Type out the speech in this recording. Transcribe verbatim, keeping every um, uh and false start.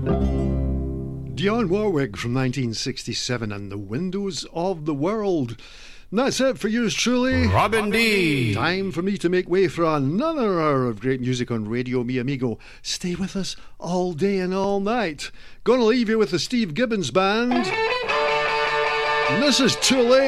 Dionne Warwick from nineteen sixty-seven and The Windows of the World. And that's it for yours truly, Robin D. Time for me to make way for another hour of great music on Radio Mi Amigo. Stay with us all day and all night. Gonna leave you with the Steve Gibbons Band. And this is Too Late.